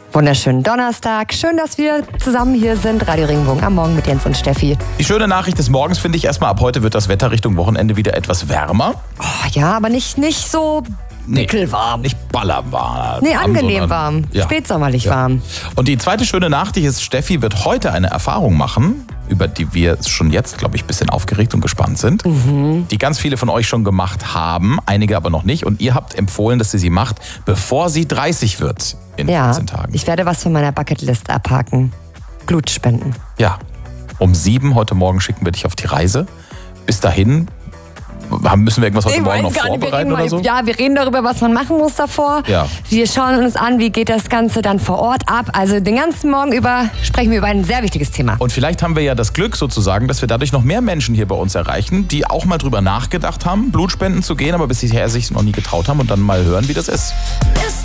Wunderschönen Donnerstag. Schön, dass wir zusammen hier sind. Radio Regenbogen am Morgen mit Jens und Steffi. Die schöne Nachricht des Morgens finde ich erstmal, ab heute wird das Wetter Richtung Wochenende wieder etwas wärmer. Oh, ja, aber nicht so pickelwarm. Nicht ballerwarm. Nee, angenehm warm. Ja. Spätsommerlich warm. Und die zweite schöne Nachricht ist, Steffi wird heute eine Erfahrung machen, über die wir schon jetzt, glaube ich, ein bisschen aufgeregt und gespannt sind. Die ganz viele von euch schon gemacht haben, einige aber noch nicht. Und ihr habt empfohlen, dass sie macht, bevor sie 30 wird in 14 Tagen. Ich werde was von meiner Bucketlist abhaken. Blut spenden. Ja, um 7 heute Morgen schicken wir dich auf die Reise. Bis dahin müssen wir irgendwas heute Morgen noch vorbereiten oder so? Ja, wir reden darüber, was man machen muss davor. Ja. Wir schauen uns an, wie geht das Ganze dann vor Ort ab. Also den ganzen Morgen über sprechen wir über ein sehr wichtiges Thema. Und vielleicht haben wir ja das Glück sozusagen, dass wir dadurch noch mehr Menschen hier bei uns erreichen, die auch mal drüber nachgedacht haben, Blutspenden zu gehen, aber bisher sich noch nie getraut haben und dann mal hören, wie das ist.